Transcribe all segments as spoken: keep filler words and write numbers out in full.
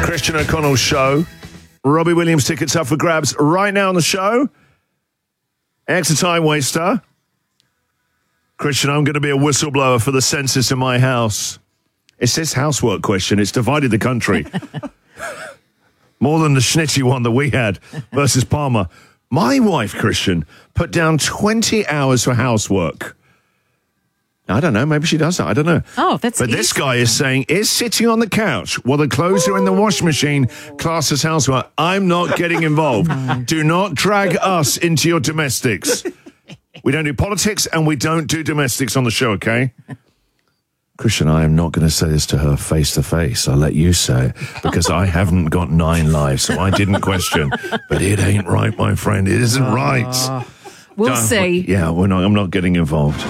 Christian O'Connell Show. Robbie Williams tickets up for grabs right now on the show. Extra time waster. Christian, I'm going to be a whistleblower for the census in my house. It's this housework question. It's divided the country. More than the schnitty one that we had versus Palmer. My wife, Christian, put down twenty hours for housework. I don't know. Maybe she does that. I don't know. Oh, that's But easy. this guy is saying, is sitting on the couch while the clothes are in the washing machine classed as housework? I'm not getting involved. Do not drag us into your domestics. We don't do politics and we don't do domestics on the show, okay? Christian, I am not going to say this to her face to face. I'll let you say it because I haven't got nine lives, so I didn't question. But it ain't right, my friend. It isn't uh, right. We'll Don't- see. Yeah, we're not. I'm not getting involved.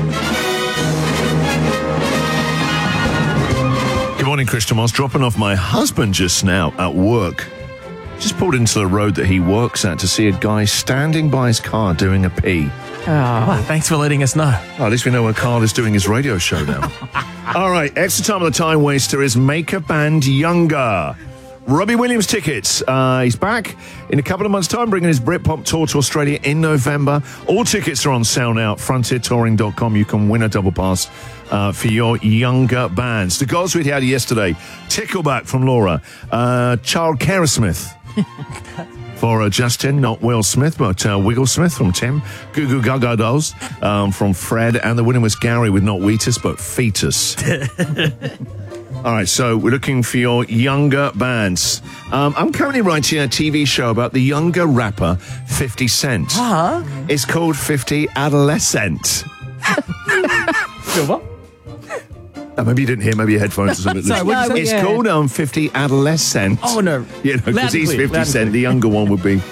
Good morning, Christian. I was dropping off my husband just now at work. Just pulled into the road that he works at to see a guy standing by his car doing a pee. Well, thanks for letting us know. Oh, at least we know where Carl is doing his radio show now. All right, extra time on the time waster is Make a Band Younger. Robbie Williams tickets. Uh, he's back in a couple of months' time, bringing his Britpop tour to Australia in November. All tickets are on sale now at frontier touring dot com. You can win a double pass uh, for your younger bands. The goals we had yesterday, Tickleback from Laura, uh, Child Kerasmith. For uh, Justin, not Will Smith, but uh, Wiggle Smith from Tim. Goo Goo Gaga Dolls um, from Fred. And the winner was Gary with not Wheatus, but Fetus. All right, so we're looking for your younger bands. Um, I'm currently writing a T V show about the younger rapper fifty Cent. Huh? It's called fifty Adolescent. What? Oh, maybe you didn't hear, maybe your headphones or something. Sorry, what'd you say? It's Yeah. called um, fifty Adolescent. Oh, no. You know, Loud because and he's clear, fifty loud and Cent. The younger one would be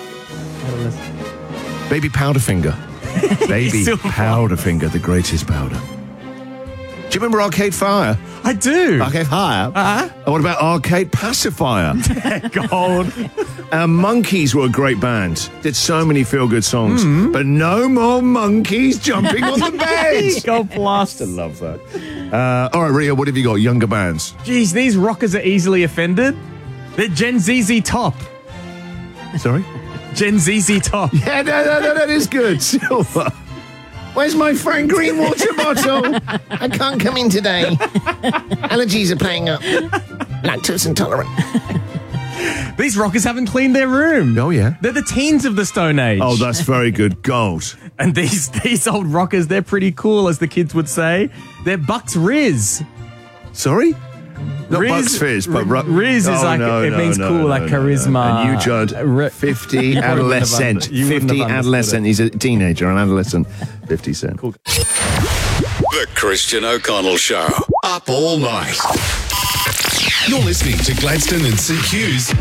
Baby Powderfinger. Baby Silver. Powderfinger, the greatest powder. Do you remember Arcade Fire? I do. Arcade Fire? Uh-huh. And what about Arcade Pacifier? God. uh, Monkeys were a great band. Did so many feel-good songs. But no more monkeys jumping on the bed. God blast. I love that. Uh, all right, Ria, what have you got? Younger bands. Jeez, these rockers are easily offended. They're Gen Z Z Top. Sorry? Gen Z Z Top. Yeah, no, no, no, that is good. Silver. Where's my Frank Green water bottle? I can't come in today. Allergies are playing up. Lactose intolerant. These rockers haven't cleaned their room. Oh, yeah. They're the teens of the Stone Age. Oh, that's very good. Gold. And these these old rockers, they're pretty cool, as the kids would say. They're Bucks Riz. Sorry? Not Riz- Bucks Fizz, but... Ru- Riz is Oh, like, no, it no, means no, cool, no, like no, charisma. no. And you, Judd, Uh, ri- fifty You wouldn't have adolescent. under- you wouldn't fifty have understood adolescent. it. He's a teenager, an adolescent. fifty Cent. Cool. The Christian O'Connell Show. Up all night. You're listening to Gladstone and C Q's